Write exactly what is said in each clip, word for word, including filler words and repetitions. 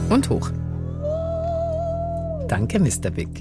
Und hoch. Danke, Mister Big.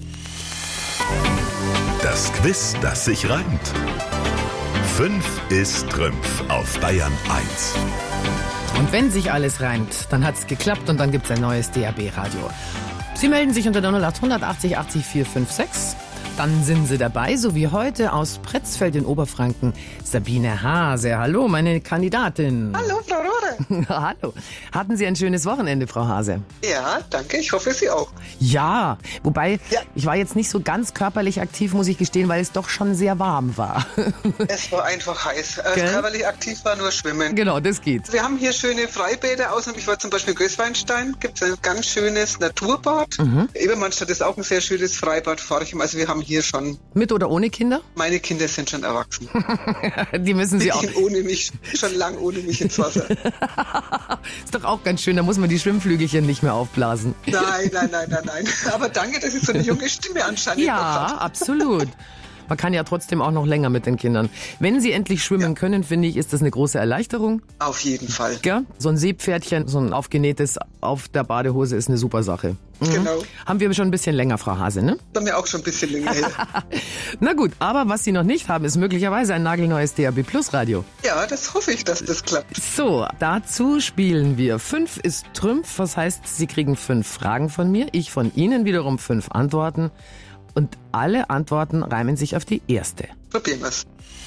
Das Quiz, das sich reimt. Fünf ist Trümpf auf Bayern eins. Und wenn sich alles reimt, dann hat's geklappt und dann gibt's ein neues D A B-Radio. Sie melden sich unter der null acht hundert achtzig achtzig vier fünf sechs. Dann sind Sie dabei, so wie heute aus Pretzfeld in Oberfranken, Sabine Hase. Hallo, meine Kandidatin. Hallo, Frau Rohre. Hallo. Hatten Sie ein schönes Wochenende, Frau Hase? Ja, danke. Ich hoffe, Sie auch. Ja, wobei, ja. ich war jetzt nicht so ganz körperlich aktiv, muss ich gestehen, weil es doch schon sehr warm war. Es war einfach heiß. Äh, körperlich aktiv war nur Schwimmen. Genau, das geht. Wir haben hier schöne Freibäder außen. Ich war zum Beispiel in Gößweinstein. Gibt es ein ganz schönes Naturbad. Mhm. Ebermannstadt ist auch ein sehr schönes Freibad. Forchem. Also wir haben hier schon... Mit oder ohne Kinder? Meine Kinder sind schon erwachsen. Die müssen Sie Die auch... gehen ohne mich, schon lang ohne mich ins Wasser. Ist doch auch ganz schön, da muss man die Schwimmflügelchen nicht mehr aufblasen. Nein, nein, nein, nein, nein. Aber danke, dass ich so eine junge Stimme anscheinend ja, noch habe. Ja, absolut. Man kann ja trotzdem auch noch länger mit den Kindern. Wenn sie endlich schwimmen ja. können, finde ich, ist das eine große Erleichterung. Auf jeden Fall. Gell? So ein Seepferdchen, so ein aufgenähtes auf der Badehose ist eine super Sache. Mhm. Genau. Haben wir schon ein bisschen länger, Frau Hase, ne? Haben wir auch schon ein bisschen länger her. Na gut, aber was Sie noch nicht haben, ist möglicherweise ein nagelneues D A B Plus Radio. Ja, das hoffe ich, dass das klappt. So, dazu spielen wir. Fünf ist Trümpf, was heißt, Sie kriegen fünf Fragen von mir, ich von Ihnen wiederum fünf Antworten. Und alle Antworten reimen sich auf die erste. Probieren wir's.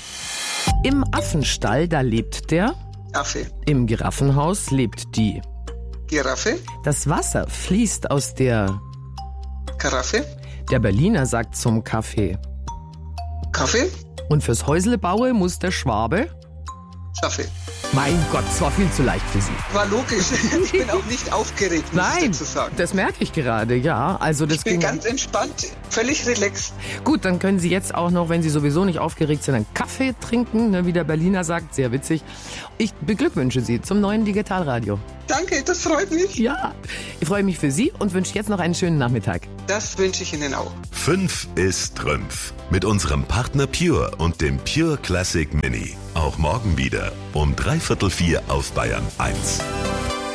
Im Affenstall, da lebt der... Affe. Im Giraffenhaus lebt die... Giraffe. Das Wasser fließt aus der... Karaffe. Der Berliner sagt zum Kaffee... Kaffee. Und fürs Häuslebaue muss der Schwabe... Schaffe. Mein Gott, es war viel zu leicht für Sie. War logisch. Ich bin auch nicht aufgeregt, muss Nein, ich dazu sagen. Das merke ich gerade, ja. Also das ich bin ging ganz entspannt, völlig relaxed. Gut, dann können Sie jetzt auch noch, wenn Sie sowieso nicht aufgeregt sind, einen Kaffee trinken, ne, wie der Berliner sagt. Sehr witzig. Ich beglückwünsche Sie zum neuen Digitalradio. Danke, das freut mich. Ja, ich freue mich für Sie und wünsche jetzt noch einen schönen Nachmittag. Das wünsche ich Ihnen auch. Fünf ist Trümpf. Mit unserem Partner Pure und dem Pure Classic Mini. Auch morgen wieder um dreiviertel vier auf Bayern eins.